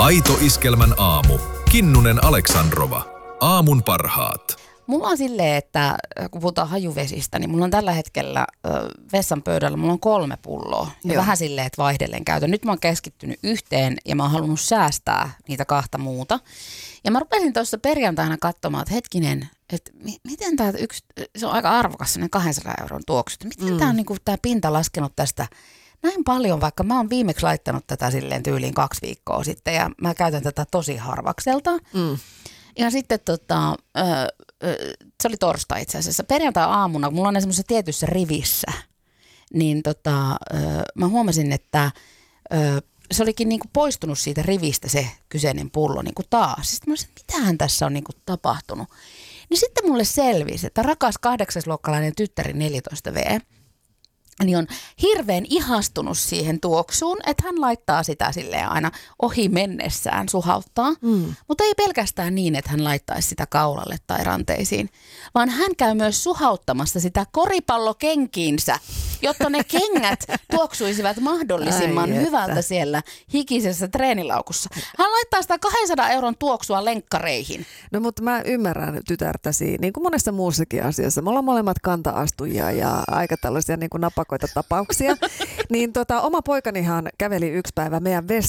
Aito Iskelmän aamu. Kinnunen Aleksandrova. Aamun parhaat. Mulla on silleen, että kun puhutaan hajuvesistä, niin mulla on tällä hetkellä vessan pöydällä, mulla on 3 pulloa. Ja vähän silleen, että vaihdellen käytön. Nyt mä oon keskittynyt yhteen ja mä oon halunnut säästää niitä 2 muuta. Ja mä rupesin tuossa perjantaina katsomaan, että hetkinen, että miten tää yksi, se on aika arvokas, sellainen 200 euron tuoksu. Miten tää on niinku tää pinta laskenut tästä näin paljon, vaikka mä oon viimeksi laittanut tätä silleen tyyliin 2 viikkoa sitten ja mä käytän tätä tosi harvakselta. Ja sitten se oli torstai itse asiassa. Perjantai-aamuna, mulla on semmoisessa tietyssä rivissä, niin mä huomasin, että se olikin niinku poistunut siitä rivistä se kyseinen pullo niinku taas. Sitten mä olisin, että mitähän tässä on niinku tapahtunut. Niin sitten mulle selvisi, että rakas 8-luokkalainen tyttäri 14V, niin on hirveän ihastunut siihen tuoksuun, että hän laittaa sitä silleen aina ohi mennessään, suhauttaa. Mutta ei pelkästään niin, että hän laittaisi sitä kaulalle tai ranteisiin, vaan hän käy myös suhauttamassa sitä koripallokenkiinsä, jotta ne kengät tuoksuisivat mahdollisimman hyvältä siellä hikisessä treenilaukussa. Hän laittaa sitä 200 euron tuoksua lenkkareihin. No mutta mä ymmärrän tytärtäsi, niin kuin monessa muussakin asiassa. Me ollaan molemmat kanta-astujia ja aika tällaisia niin kuin napakoita tapauksia. Niin oma poikanihan käveli yksi päivä meidän